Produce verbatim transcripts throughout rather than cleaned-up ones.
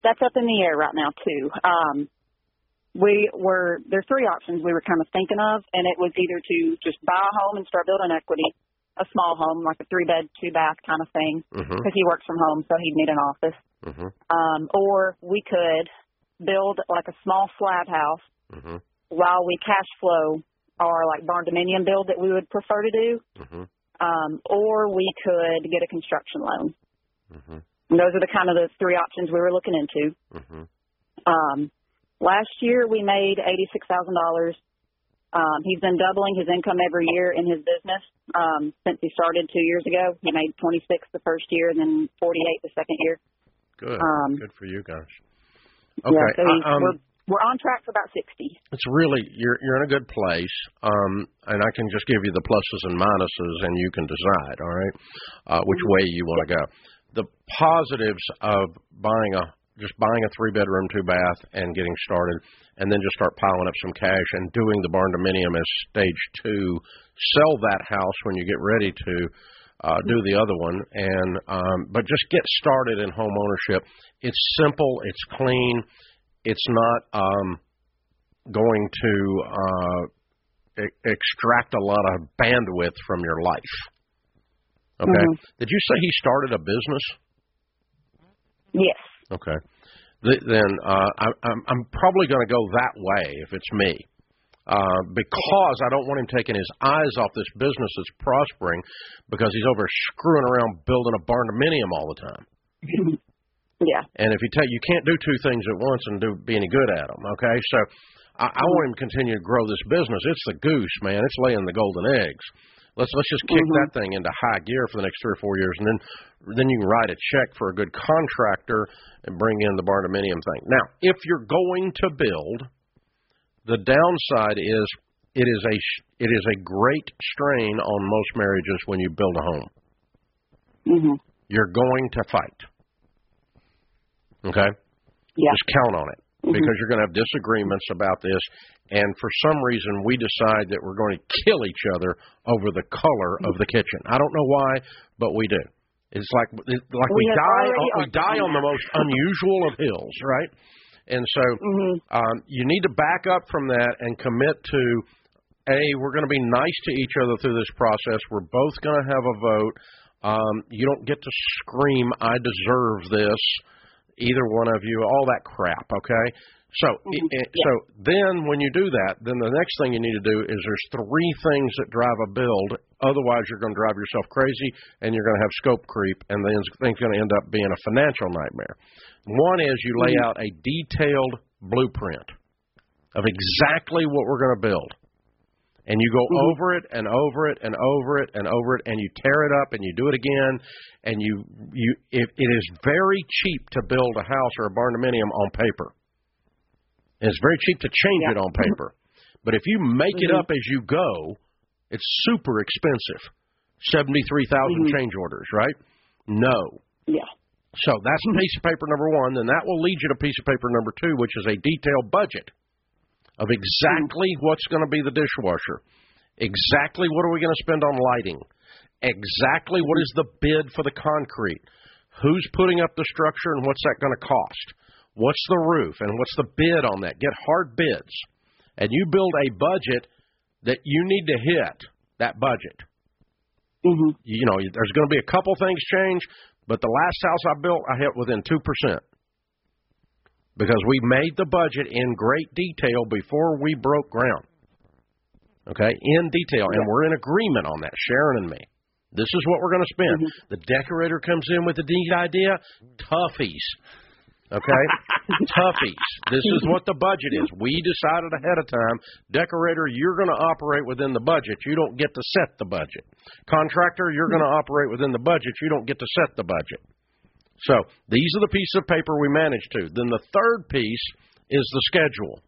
that's up in the air right now too. Um, we were there's three options we were kind of thinking of, and it was either to just buy a home and start building equity, a small home like a three bed, two bath kind of thing, because mm-hmm. he works from home, so he'd need an office. Mm-hmm. Um, or we could build like a small slab house mm-hmm. while we cash flow our like barn dominium build that we would prefer to do. Mm-hmm. Um, or we could get a construction loan. Mm-hmm. And those are the kind of the three options we were looking into. Mm-hmm. Um, last year we made eighty-six thousand dollars. Um, he's been doubling his income every year in his business um, since he started two years ago. He made twenty-six the first year and then forty-eight the second year. Good. Um, Good for you guys. Okay. Yeah, so he's, um, we're, we're on track for about sixty. It's really, you're you're in a good place, um, and I can just give you the pluses and minuses, and you can decide, all right, uh, which mm-hmm. way you want to go. The positives of buying a just buying a three-bedroom, two-bath and getting started, and then just start piling up some cash and doing the barn dominium as stage two, sell that house when you get ready to uh, do the other one, and um, but just get started in home ownership. It's simple. It's clean. It's not um, going to uh, e- extract a lot of bandwidth from your life. Okay. Mm-hmm. Did you say he started a business? Yes. Okay. The, then uh, I, I'm, I'm probably going to go that way if it's me, uh, because I don't want him taking his eyes off this business that's prospering because he's over screwing around building a barn dominium all the time. Yeah. And if you take, you can't do two things at once and do be any good at them. Okay. So I, I want him to continue to grow this business. It's the goose, man. It's laying the golden eggs. Let's let's just kick mm-hmm. that thing into high gear for the next three or four years, and then then you can write a check for a good contractor and bring in the barn dominium thing. Now, if you're going to build, the downside is it is a it is a great strain on most marriages when you build a home. Mm-hmm. You're going to fight. Okay? Yeah. Just count on it. Mm-hmm. Because you're going to have disagreements about this, and for some reason we decide that we're going to kill each other over the color of the kitchen. I don't know why, but we do. It's like it's like we, we die on, we die on the most unusual of hills, right? And so mm-hmm. um, you need to back up from that and commit to, A, we're going to be nice to each other through this process. We're both going to have a vote. Um, you don't get to scream, I deserve this. Either one of you, all that crap, okay? So mm-hmm. it, yeah. so then when you do that, then the next thing you need to do is there's three things that drive a build. Otherwise, you're going to drive yourself crazy, and you're going to have scope creep, and then things going to end up being a financial nightmare. One is you lay mm-hmm. out a detailed blueprint of exactly what we're going to build. And you go mm-hmm. over it and over it and over it and over it, and you tear it up and you do it again. And you, you, it, it is very cheap to build a house or a barn dominium on paper. And it's very cheap to change yeah. it on paper. But if you make mm-hmm. it up as you go, it's super expensive. seventy-three thousand mm-hmm. change orders, right? No. Yeah. So that's piece of paper number one. Then that will lead you to piece of paper number two, which is a detailed budget of exactly what's going to be the dishwasher, exactly what are we going to spend on lighting, exactly what is the bid for the concrete, who's putting up the structure and what's that going to cost, what's the roof and what's the bid on that. Get hard bids, and you build a budget that you need to hit that budget. Mm-hmm. You know, there's going to be a couple things change, but the last house I built, I hit within two percent. Because we made the budget in great detail before we broke ground. Okay, in detail. And we're in agreement on that, Sharon and me. This is what we're going to spend. Mm-hmm. The decorator comes in with a neat idea. Toughies. Okay? Toughies. This is what the budget is. We decided ahead of time, decorator, you're going to operate within the budget. You don't get to set the budget. Contractor, you're going to operate within the budget. You don't get to set the budget. So these are the pieces of paper we managed to. Then the third piece is the schedule.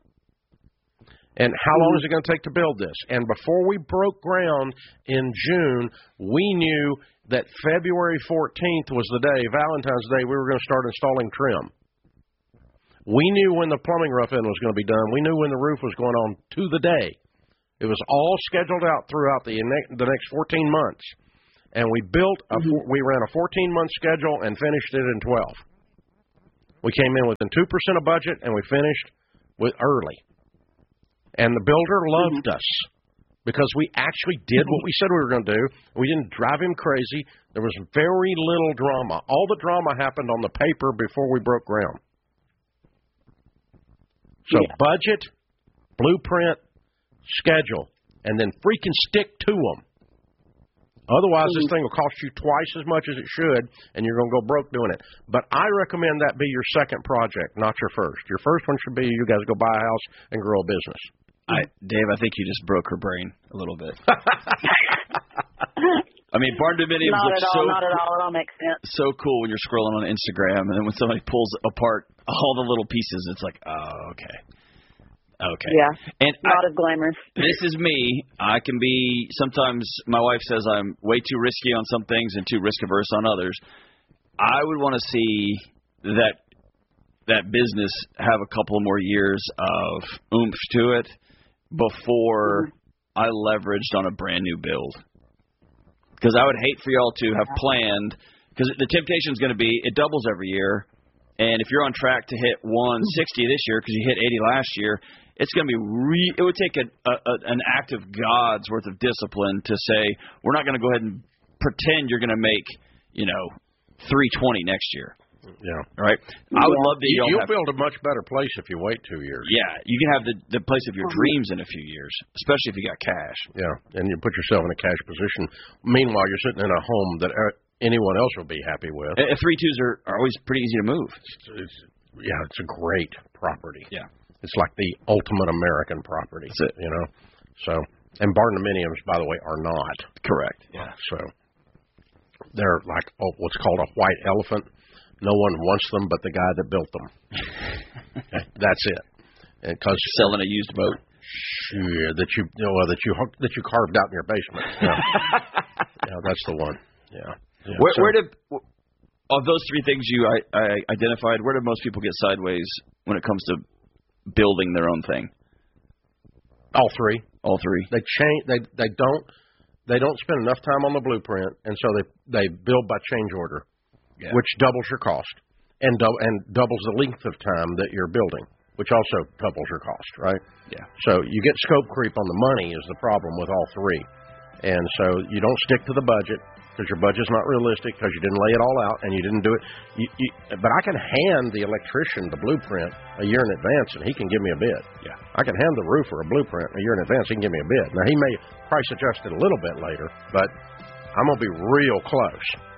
And how long is it going to take to build this? And before we broke ground in June, we knew that February fourteenth was the day, Valentine's Day, we were going to start installing trim. We knew when the plumbing rough-in was going to be done. We knew when the roof was going on to the day. It was all scheduled out throughout the, the next fourteen months. And we built, a, we ran a fourteen-month schedule and finished it in twelve. We came in within two percent of budget, and we finished with early. And the builder loved mm-hmm. us because we actually did what we said we were going to do. We didn't drive him crazy. There was very little drama. All the drama happened on the paper before we broke ground. So yeah. budget, blueprint, schedule, and then freaking stick to them. Otherwise, mm-hmm. this thing will cost you twice as much as it should, and you're going to go broke doing it. But I recommend that be your second project, not your first. Your first one should be you guys go buy a house and grow a business. I, Dave, I think you just broke her brain a little bit. I mean, barn dominiums look so not at all. It all makes sense. So cool when you're scrolling on Instagram, and then when somebody pulls apart all the little pieces, it's like, oh, okay. Okay. Yeah. And not I, as glamorous. This is me. I can be, sometimes my wife says I'm way too risky on some things and too risk averse on others. I would want to see that that business have a couple more years of oomph to it before mm-hmm. I leveraged on a brand new build. Because I would hate for y'all to have planned, because the temptation is going to be it doubles every year. And if you're on track to hit one sixty this year because you hit eighty last year, it's going to be re- – it would take a, a, an act of God's worth of discipline to say we're not going to go ahead and pretend you're going to make, you know, three twenty next year. Yeah. Right? Yeah. I would love that you, you'll You'll build a much better place if you wait two years. Yeah. You can have the, the place of your dreams in a few years, especially if you got cash. Yeah, and you put yourself in a cash position. Meanwhile, you're sitting in a home that anyone else will be happy with. And three twos are, are always pretty easy to move. It's, it's, yeah, it's a great property. Yeah. It's like the ultimate American property. That's it. You know? So, and barndominiums, by the way, are not. Correct. Yeah. So, they're like oh, what's called a white elephant. No one wants them but the guy that built them. Okay, that's it. And cause selling a used boat. Sure, that you, you know, that you that you carved out in your basement. Yeah, yeah that's the one. Yeah. yeah. Where, so, where did of those three things you I, I identified? Where do most people get sideways when it comes to building their own thing? All three. All three. They change. They they don't they don't spend enough time on the blueprint, and so they they build by change order. Yeah. Which doubles your cost and do- and doubles the length of time that you're building, which also doubles your cost, right? Yeah. So you get scope creep on the money is the problem with all three. And so you don't stick to the budget because your budget's not realistic because you didn't lay it all out and you didn't do it. You, you, but I can hand the electrician the blueprint a year in advance and he can give me a bid. Yeah. I can hand the roofer a blueprint a year in advance. He can give me a bid. Now, he may price adjust it a little bit later, but I'm going to be real close.